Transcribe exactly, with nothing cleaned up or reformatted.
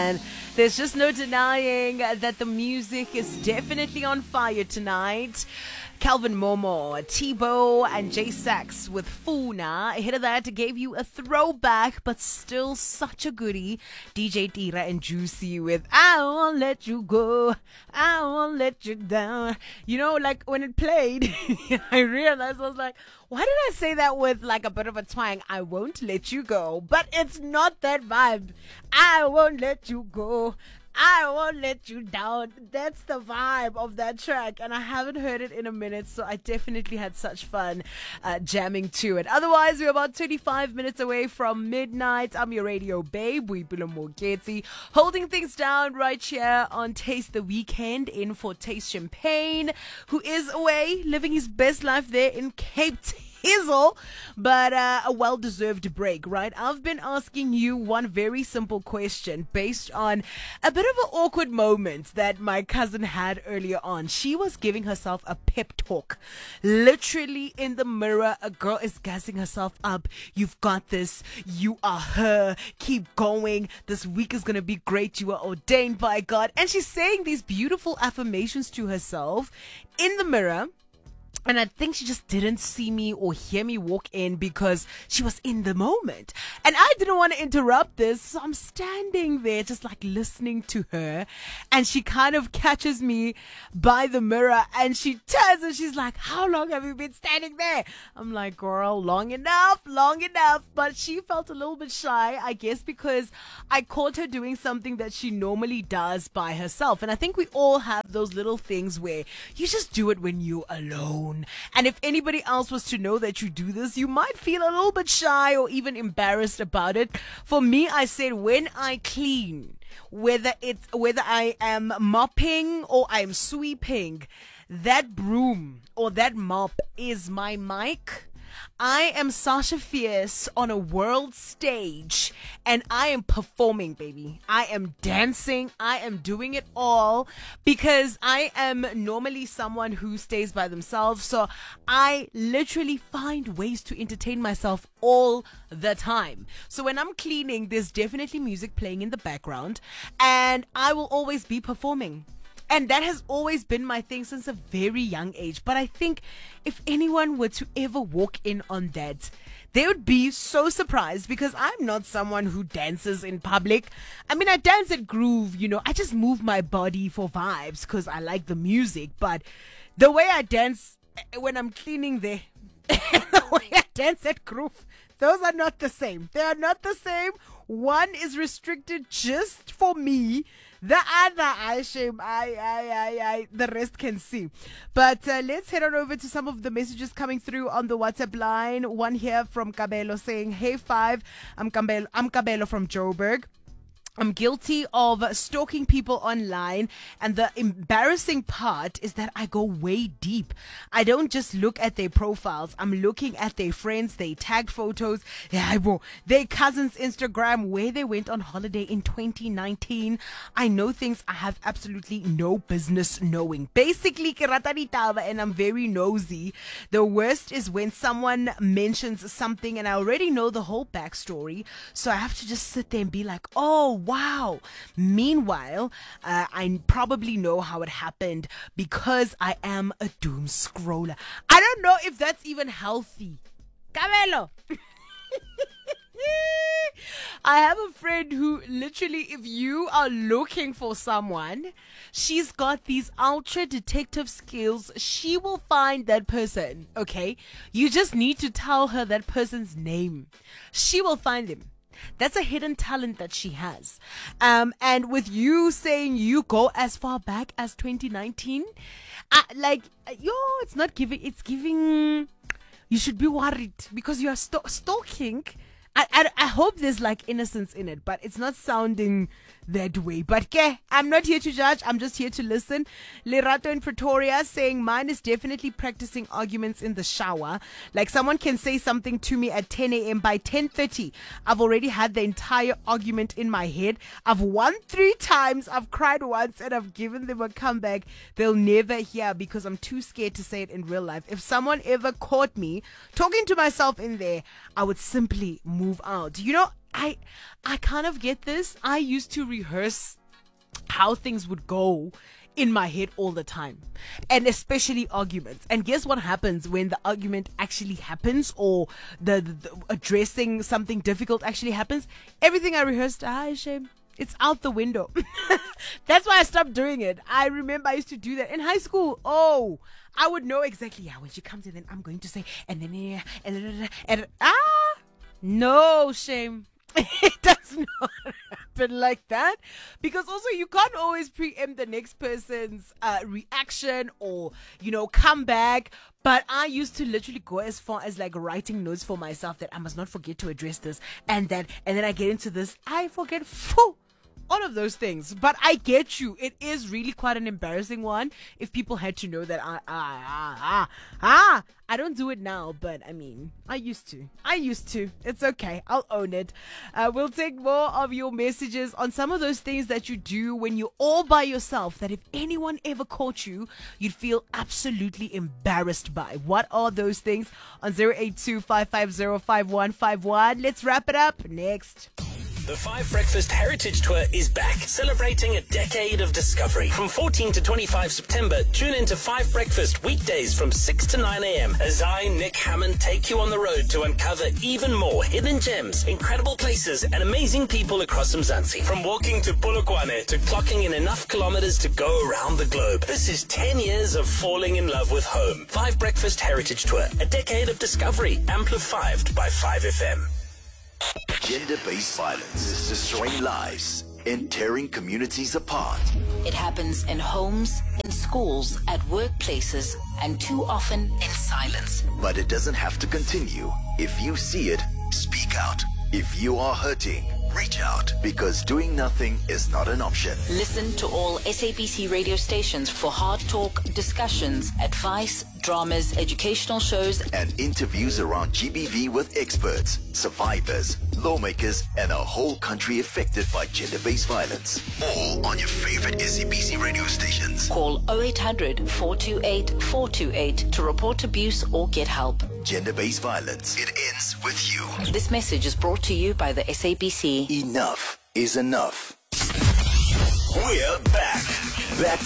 man. There's just no denying that the music is definitely on fire tonight. Calvin Momo, Tebow, and Jay Sax with Funa. Ahead of that, gave you a throwback, but still such a goodie. D J Tira and Juicy with I Won't Let You Go, I Won't Let You Down. You know, like when it played, I realized, I was like, why did I say that with like a bit of a twang? I won't let you go. But it's not that vibe. I won't let you go. I won't let you down. That's the vibe of that track, and I haven't heard it in a minute, so I definitely had such fun uh, jamming to it. Otherwise, we're about twenty-five minutes away from midnight. I'm your radio babe, Boipelo Moketsi, holding things down right here on Taste the Weekend in for Taste Champagne, who is away living his best life there in Cape Town. Hizzle, but uh, a well-deserved break, right? I've been asking you one very simple question based on a bit of an awkward moment that my cousin had earlier on. She was giving herself a pep talk. Literally in the mirror, a girl is gassing herself up. You've got this. You are her. Keep going. This week is going to be great. You are ordained by God. And she's saying these beautiful affirmations to herself in the mirror. And I think she just didn't see me or hear me walk in because she was in the moment. And I didn't want to interrupt this. So I'm standing there just like listening to her. And she kind of catches me by the mirror and she turns and she's like, how long have you been standing there? I'm like, girl, long enough, long enough. But she felt a little bit shy, I guess, because I caught her doing something that she normally does by herself. And I think we all have those little things where you just do it when you're alone. And if anybody else was to know that you do this, you might feel a little bit shy or even embarrassed about it. For me, I said when I clean, whether it's whether I am mopping or I'm sweeping, that broom or that mop is my mic. I am Sasha Fierce on a world stage and I am performing, baby. I am dancing. I am doing it all because I am normally someone who stays by themselves. So I literally find ways to entertain myself all the time. So when I'm cleaning, there's definitely music playing in the background and I will always be performing. And that has always been my thing since a very young age. But I think if anyone were to ever walk in on that, they would be so surprised because I'm not someone who dances in public. I mean, I dance at groove, you know, I just move my body for vibes because I like the music. But the way I dance when I'm cleaning there, the way I dance at groove, those are not the same. They are not the same. One is restricted just for me. The other, I shame, I, I, I, I, the rest can see. But uh, let's head on over to some of the messages coming through on the WhatsApp line. One here from Kabelo saying, hey, Five, I'm Kabelo, I'm Kabelo from Joburg. I'm guilty of stalking people online, and the embarrassing part is that I go way deep. I don't just look at their profiles. I'm looking at their friends, their tagged photos, their cousins' Instagram, where they went on holiday in twenty nineteen. I know things I have absolutely no business knowing. Basically, ke rata ditaba and I'm very nosy. The worst is when someone mentions something and I already know the whole backstory, so I have to just sit there and be like, oh, wow. Meanwhile, uh, I probably know how it happened because I am a doom scroller. I don't know if that's even healthy. Cabello. I have a friend who literally, if you are looking for someone, she's got these ultra detective skills. She will find that person, okay? You just need to tell her that person's name. She will find him. That's a hidden talent that she has. Um, and with you saying you go as far back as twenty nineteen, uh, like, yo, it's not giving, it's giving, you should be worried because you are st- stalking. I, I, I hope there's like innocence in it, but it's not sounding that way. But ke, I'm not here to judge. I'm just here to listen. Lerato in Pretoria saying mine is definitely practicing arguments in the shower. Like someone can say something to me at ten a.m. By ten thirty, I've already had the entire argument in my head. I've won three times. I've cried once and I've given them a comeback they'll never hear because I'm too scared to say it in real life. If someone ever caught me talking to myself in there, I would simply move out. You know, I I kind of get this. I used to rehearse how things would go in my head all the time, and especially arguments. And guess what happens when the argument actually happens, or the, the, the addressing something difficult actually happens? Everything I rehearsed, ah, shame, it's out the window. That's why I stopped doing it. I remember I used to do that in high school. Oh, I would know exactly, yeah, when she comes in, then I'm going to say, and then, yeah, and then, and, ah, no, shame. It does not happen like that, because also you can't always preempt the next person's uh, reaction or, you know, comeback. But I used to literally go as far as like writing notes for myself that I must not forget to address this and that, and then I get into this, I forget, phew, all of those things. But I get you. It is really quite an embarrassing one if people had to know that I, ah, ah, ah, ah, I don't do it now, but I mean, I used to. I used to. It's okay. I'll own it. Uh, we'll take more of your messages on some of those things that you do when you're all by yourself, that if anyone ever caught you, you'd feel absolutely embarrassed by. What are those things? On zero eight two, five five zero, five one five one. Let's wrap it up next. The Five Breakfast Heritage Tour is back, celebrating a decade of discovery. From fourteenth to twenty-fifth September, tune into Five Breakfast weekdays from six to nine a.m. as I, Nick Hammond, take you on the road to uncover even more hidden gems, incredible places, and amazing people across Mzansi. From walking to Polokwane to clocking in enough kilometers to go around the globe. This is ten years of falling in love with home. Five Breakfast Heritage Tour, a decade of discovery, amplified by five F M. Gender-based violence is destroying lives and tearing communities apart. It happens in homes, in schools, at workplaces, and too often in silence. But it doesn't have to continue. If you see it, speak out. If you are hurting, reach out, because doing nothing is not an option. Listen to all S A B C radio stations for hard talk, discussions, advice, dramas, educational shows, and interviews around G B V with experts, survivors, lawmakers, and a whole country affected by gender-based violence. All on your favorite S A B C radio stations. Call oh eight hundred, four two eight, four two eight to report abuse or get help. Gender-based violence. It ends with you. This message is brought to you by the S A B C. Enough is enough. We're back. Back